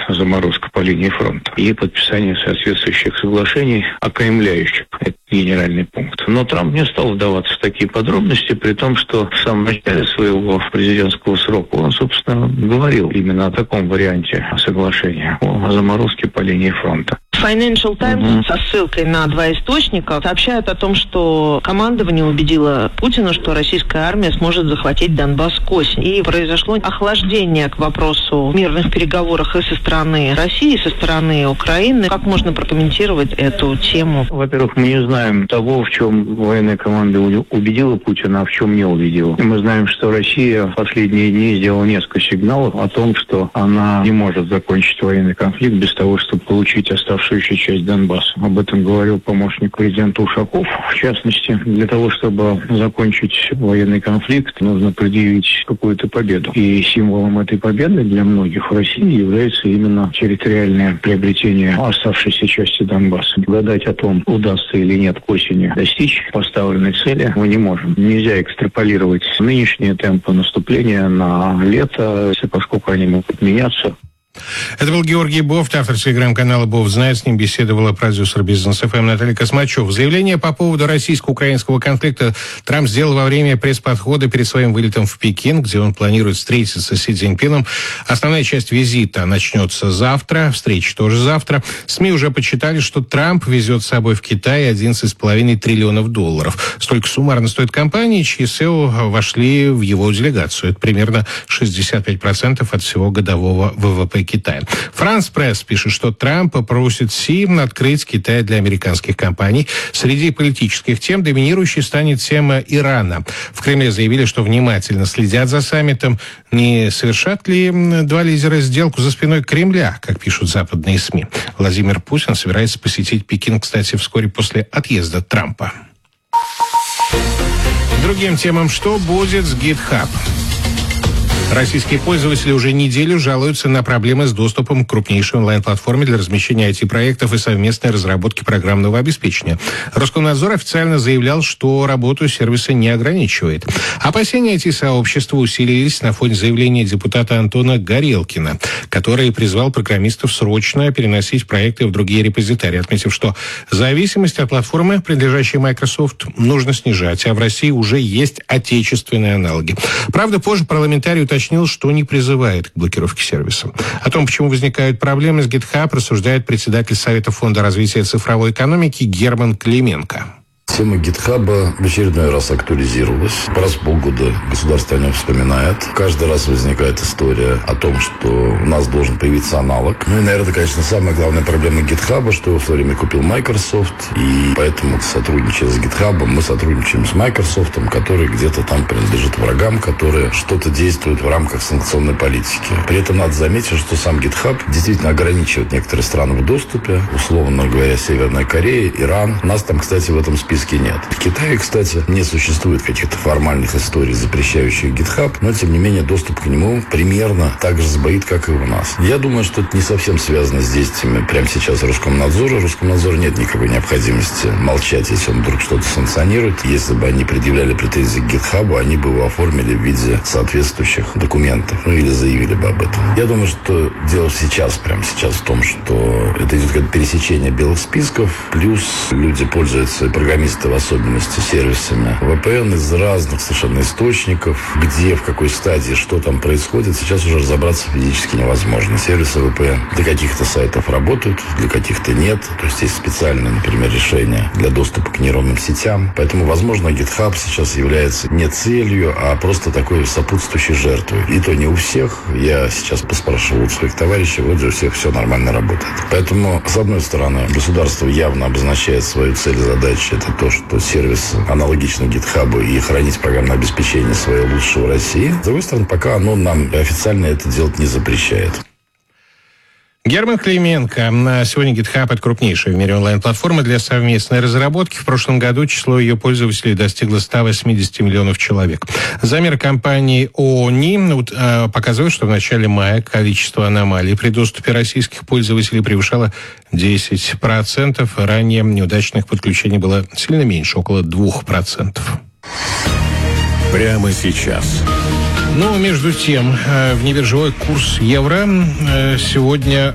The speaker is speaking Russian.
заморозка по линии фронта и подписание соответствующих соглашений, окаймляющих этот генеральный пункт. Но Трамп не стал вдаваться в такие подробности, при том, что в самом начале своего президентского срока он, собственно, говорил именно о таком варианте соглашения, о заморозке по линии фронта. Financial Times со ссылкой на 2 источника сообщают о том, что командование убедило Путина, что российская армия сможет захватить Донбасс к осени. И произошло охлаждение к вопросу в мирных переговорах и со стороны России, и со стороны Украины. Как можно прокомментировать эту тему? Во-первых, мы не знаем того, в чем военная команда убедила Путина, а в чем не убедила. Мы знаем, что Россия в последние дни сделала несколько сигналов о том, что она не может закончить военный конфликт без того, чтобы получить оставшуюся часть Донбасса. Об этом говорил помощник президента Ушаков. В частности, для того, чтобы закончить военный конфликт, нужно предъявить какую-то победу. И символом этой победы для многих в России является именно территориальное приобретение оставшейся части Донбасса. Гадать о том, удастся или нет к осени достичь поставленной цели, мы не можем. Нельзя экстраполировать нынешние темпы наступления на лето, поскольку они могут меняться. Это был Георгий Бофт, автор телеграм-канала «Бофт знает». С ним беседовала продюсер «Бизнес ФМ» Наталья Космачев. Заявление по поводу российско-украинского конфликта Трамп сделал во время пресс-подхода перед своим вылетом в Пекин, где он планирует встретиться с Си Цзиньпином. Основная часть визита начнется завтра, встреча тоже завтра. СМИ уже подсчитали, что Трамп везет с собой в Китай $11,5 триллионов. Столько суммарно стоит компании, чьи СЭО вошли в его делегацию. Это примерно 65% от всего годового ВВП Китая. Франс Пресс пишет, что Трамп просит Си открыть Китай для американских компаний. Среди политических тем доминирующей станет тема Ирана. В Кремле заявили, что внимательно следят за саммитом. Не совершат ли два лидера сделку за спиной Кремля, как пишут западные СМИ? Владимир Путин собирается посетить Пекин, кстати, вскоре после отъезда Трампа. Другим темам, что будет с GitHub? Российские пользователи уже неделю жалуются на проблемы с доступом к крупнейшей онлайн-платформе для размещения IT-проектов и совместной разработки программного обеспечения. Роскомнадзор официально заявлял, что работу сервиса не ограничивает. Опасения IT-сообщества усилились на фоне заявления депутата Антона Горелкина, который призвал программистов срочно переносить проекты в другие репозитарии, отметив, что зависимость от платформы, принадлежащей Microsoft, нужно снижать, а в России уже есть отечественные аналоги. Правда, позже парламентарий уточнил, что не призывает к блокировке сервиса. О том, почему возникают проблемы с GitHub, рассуждает председатель Совета фонда развития цифровой экономики Герман Клименко. Тема GitHub в очередной раз актуализировалась. Раз в полгода государство о нем вспоминает. Каждый раз возникает история о том, что у нас должен появиться аналог. Ну и, наверное, конечно, самая главная проблема GitHub, что его в свое время купил Microsoft. И поэтому, сотрудничая с GitHub, мы сотрудничаем с Microsoft, который где-то там принадлежит врагам, которые что-то действуют в рамках санкционной политики. При этом надо заметить, что сам GitHub действительно ограничивает некоторые страны в доступе. Условно говоря, Северная Корея, Иран. Нас там, кстати, в этом списке нет. В Китае, кстати, не существует каких-то формальных историй, запрещающих GitHub, но, тем не менее, доступ к нему примерно так же сбоит, как и у нас. Я думаю, что это не совсем связано с действиями прямо сейчас Роскомнадзора. Роскомнадзору нет никакой необходимости молчать, если он вдруг что-то санкционирует. Если бы они предъявляли претензии к GitHub, они бы его оформили в виде соответствующих документов, ну или заявили бы об этом. Я думаю, что дело сейчас, прямо сейчас в том, что это идет как пересечение белых списков, плюс люди пользуются, программисты в особенности, сервисами VPN из разных совершенно источников, где, в какой стадии, что там происходит, сейчас уже разобраться физически невозможно. Сервисы VPN для каких-то сайтов работают, для каких-то нет. То есть есть специальные, например, решения для доступа к нейронным сетям. Поэтому, возможно, GitHub сейчас является не целью, а просто такой сопутствующей жертвой. И то не у всех. Я сейчас поспрашивал у своих товарищей, вроде у всех все нормально работает. Поэтому, с одной стороны, государство явно обозначает свою цель и задачу. Это то, что сервис аналогично GitHub и хранить программное обеспечение свое лучше в России. С другой стороны, пока оно нам официально это делать не запрещает. Герман Клименко. Сегодня GitHub – это крупнейшая в мире онлайн-платформа для совместной разработки. В прошлом году число ее пользователей достигло 180 миллионов человек. Замер компании ООНИ показывает, что в начале мая количество аномалий при доступе российских пользователей превышало 10%. Ранее неудачных подключений было сильно меньше, около 2%. Прямо сейчас. Но между тем, внебиржевой курс евро сегодня